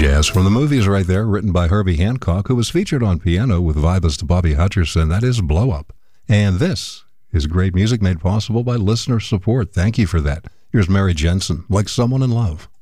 Jazz from the Movies right there, written by Herbie Hancock, who was featured on piano with vibist Bobby Hutcherson. That is Blow Up. And this is great music made possible by listener support. Thank you for that. Here's Mary Jensen, Like Someone in Love.